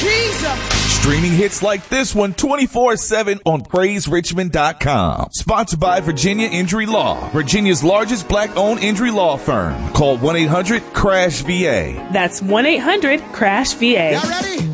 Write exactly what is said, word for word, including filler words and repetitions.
Jesus. Streaming hits like this one twenty-four seven on praise richmond dot com. Sponsored by Virginia Injury Law, Virginia's largest black-owned injury law firm. Call one eight hundred crash V A. That's one eight hundred crash V A. Y'all ready?